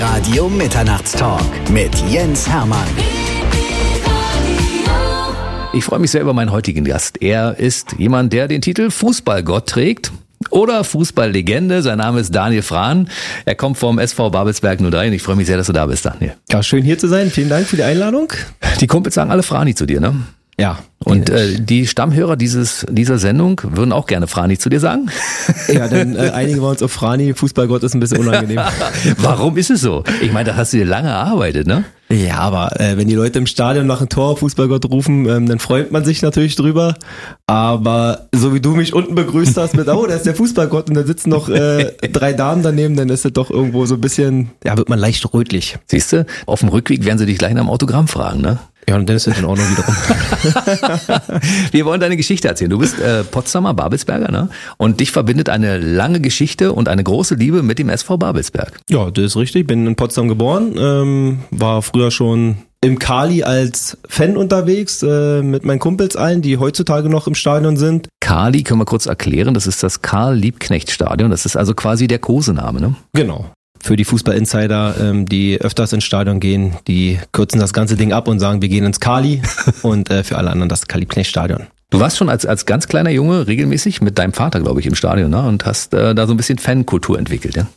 Radio Mitternachtstalk mit Jens Hermann. Ich freue mich sehr über meinen heutigen Gast. Er ist jemand, der den Titel Fußballgott trägt oder Fußballlegende. Sein Name ist Daniel Frahn. Er kommt vom SV Babelsberg 03 und ich freue mich sehr, dass du da bist, Daniel. Ja, schön hier zu sein. Vielen Dank für die Einladung. Die Kumpels sagen alle Frani zu dir, ne? Ja. Und die Stammhörer dieser Sendung würden auch gerne Frani zu dir sagen. Ja, denn einige waren uns auf Frani. Fußballgott ist ein bisschen unangenehm. Warum ist es so? Ich meine, da hast du dir lange erarbeitet, ne? Ja, aber wenn die Leute im Stadion nach einem Tor Fußballgott rufen, dann freut man sich natürlich drüber. Aber so wie du mich unten begrüßt hast mit, oh, da ist der Fußballgott und da sitzen noch 3 Damen daneben, dann ist das doch irgendwo so ein bisschen, ja, wird man leicht rötlich. Siehst du, auf dem Rückweg werden sie dich gleich nach dem Autogramm fragen, ne? Ja, und dann ist das in Ordnung wiederum. Wir wollen deine Geschichte erzählen. Du bist Potsdamer Babelsberger, ne? Und dich verbindet eine lange Geschichte und eine große Liebe mit dem SV Babelsberg. Ja, das ist richtig. Bin in Potsdam geboren, war früher schon im Kali als Fan unterwegs, mit meinen Kumpels allen, die heutzutage noch im Stadion sind. Kali können wir kurz erklären, das ist das Karl-Liebknecht-Stadion. Das ist also quasi der Kosename, ne? Genau. Für die Fußball-Insider, die öfters ins Stadion gehen, die kürzen das ganze Ding ab und sagen, wir gehen ins Kali und für alle anderen das Karl-Liebknecht-Stadion. Du warst schon als ganz kleiner Junge regelmäßig mit deinem Vater, glaube ich, im Stadion, ne? Und hast da so ein bisschen Fankultur entwickelt, ja?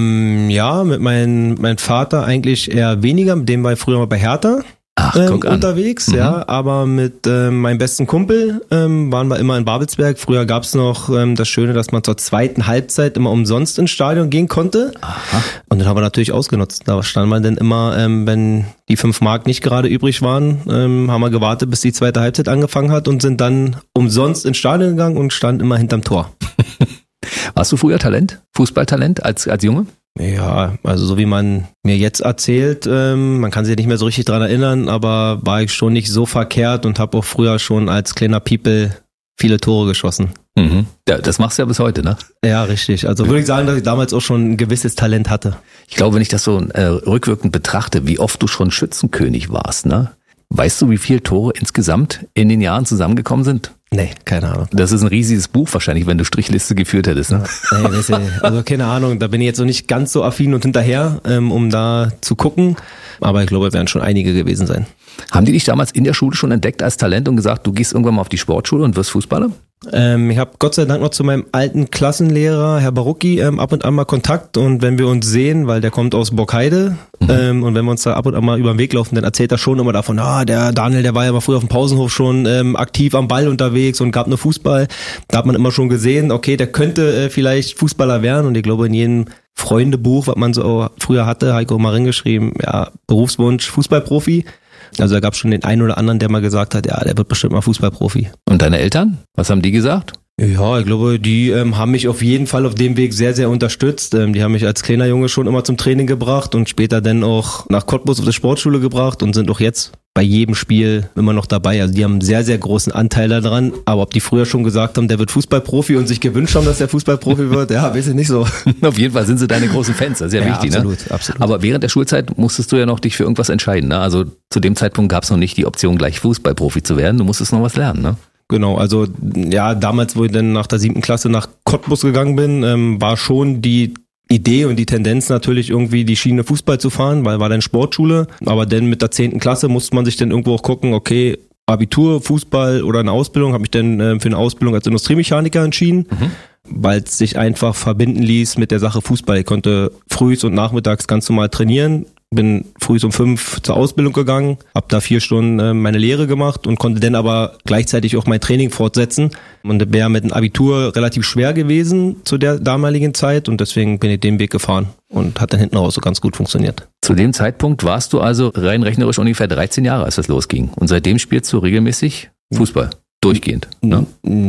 Ja, mit meinem Vater eigentlich eher weniger, mit dem war ich früher mal bei Hertha. Ach, guck an. Unterwegs, ja, aber mit meinem besten Kumpel waren wir immer in Babelsberg. Früher gab's noch das Schöne, dass man zur zweiten Halbzeit immer umsonst ins Stadion gehen konnte. Aha. Und dann haben wir natürlich ausgenutzt. Da stand man dann immer, wenn die 5 Mark nicht gerade übrig waren, haben wir gewartet, bis die zweite Halbzeit angefangen hat und sind dann umsonst ins Stadion gegangen und standen immer hinterm Tor. Warst du früher Talent? Fußballtalent als Junge? Ja, also so wie man mir jetzt erzählt, man kann sich ja nicht mehr so richtig dran erinnern, aber war ich schon nicht so verkehrt und habe auch früher schon als kleiner People viele Tore geschossen. Mhm. Ja, das machst du ja bis heute, ne? Ja, richtig. Also würde ich sagen, dass ich damals auch schon ein gewisses Talent hatte. Ich glaube, wenn ich das so rückwirkend betrachte, wie oft du schon Schützenkönig warst, ne? Weißt du, wie viele Tore insgesamt in den Jahren zusammengekommen sind? Nee, keine Ahnung. Das ist ein riesiges Buch wahrscheinlich, wenn du Strichliste geführt hättest, ne? Nee, weißt du, also keine Ahnung, da bin ich jetzt noch nicht ganz so affin und hinterher, um da zu gucken. Aber ich glaube, es werden schon einige gewesen sein. Haben die dich damals in der Schule schon entdeckt als Talent und gesagt, du gehst irgendwann mal auf die Sportschule und wirst Fußballer? Ich habe Gott sei Dank noch zu meinem alten Klassenlehrer, Herr Barucki, ab und an mal Kontakt. Und wenn wir uns sehen, weil der kommt aus Borkheide, und wenn wir uns da ab und an mal über den Weg laufen, dann erzählt er schon immer davon, der Daniel, der war ja mal früher auf dem Pausenhof schon aktiv am Ball unterwegs und gab nur Fußball. Da hat man immer schon gesehen, okay, der könnte vielleicht Fußballer werden. Und ich glaube, in jedem Freundebuch, was man so früher hatte, Heiko Marin geschrieben, ja, Berufswunsch, Fußballprofi. Also da gab es schon den einen oder anderen, der mal gesagt hat, ja, der wird bestimmt mal Fußballprofi. Und deine Eltern? Was haben die gesagt? Ja, ich glaube, die haben mich auf jeden Fall auf dem Weg sehr, sehr unterstützt. Die haben mich als kleiner Junge schon immer zum Training gebracht und später dann auch nach Cottbus auf die Sportschule gebracht und sind auch jetzt bei jedem Spiel immer noch dabei. Also die haben einen sehr, sehr großen Anteil daran. Aber ob die früher schon gesagt haben, der wird Fußballprofi und sich gewünscht haben, dass der Fußballprofi wird, ja, weiß ich nicht so. Auf jeden Fall sind sie deine großen Fans, das ist ja wichtig, absolut, ne? Absolut. Aber während der Schulzeit musstest du ja noch dich für irgendwas entscheiden, ne? Also zu dem Zeitpunkt gab es noch nicht die Option, gleich Fußballprofi zu werden. Du musstest noch was lernen, ne? Genau, also ja, damals, wo ich dann nach der 7. Klasse nach Cottbus gegangen bin, war schon die Idee und die Tendenz natürlich irgendwie die Schiene Fußball zu fahren, weil war dann Sportschule. Aber dann mit der 10. Klasse musste man sich dann irgendwo auch gucken, okay, Abitur, Fußball oder eine Ausbildung. Habe ich dann für eine Ausbildung als Industriemechaniker entschieden, weil es sich einfach verbinden ließ mit der Sache Fußball. Ich konnte frühs und nachmittags ganz normal trainieren. Bin früh um 5 zur Ausbildung gegangen, habe da 4 Stunden meine Lehre gemacht und konnte dann aber gleichzeitig auch mein Training fortsetzen. Und wäre mit dem Abitur relativ schwer gewesen zu der damaligen Zeit und deswegen bin ich den Weg gefahren und hat dann hinten raus so ganz gut funktioniert. Zu dem Zeitpunkt warst du also rein rechnerisch ungefähr 13 Jahre, als das losging. Und seitdem spielst du regelmäßig Fußball, durchgehend. Ne?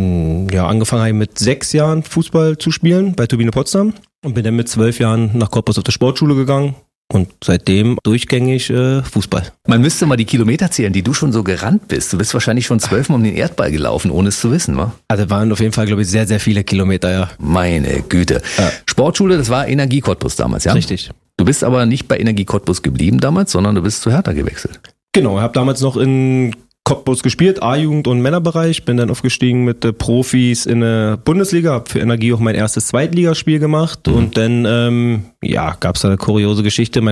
Ja, angefangen habe ich mit 6 Jahren Fußball zu spielen bei Turbine Potsdam und bin dann mit 12 Jahren nach Cottbus auf die Sportschule gegangen. Und seitdem durchgängig Fußball. Man müsste mal die Kilometer zählen, die du schon so gerannt bist. Du bist wahrscheinlich schon 12-mal um den Erdball gelaufen, ohne es zu wissen, wa? Also waren auf jeden Fall, glaube ich, sehr, sehr viele Kilometer, ja. Meine Güte. Ja. Sportschule, das war Energie Cottbus damals, ja? Richtig. Du bist aber nicht bei Energie Cottbus geblieben damals, sondern du bist zu Hertha gewechselt. Genau, ich habe damals noch in Cottbus gespielt, A-Jugend und Männerbereich, bin dann aufgestiegen mit Profis in der Bundesliga, habe für Energie auch mein erstes Zweitligaspiel gemacht und dann gab es da eine kuriose Geschichte.